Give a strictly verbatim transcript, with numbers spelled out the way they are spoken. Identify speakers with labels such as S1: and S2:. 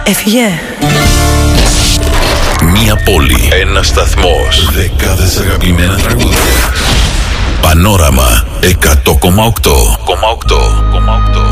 S1: Έφυγε.
S2: Μία πόλη, ένας σταθμός, δεκάδες αγαπημένα τραγούδια. Πανόραμα εκατό κόμμα οκτώ.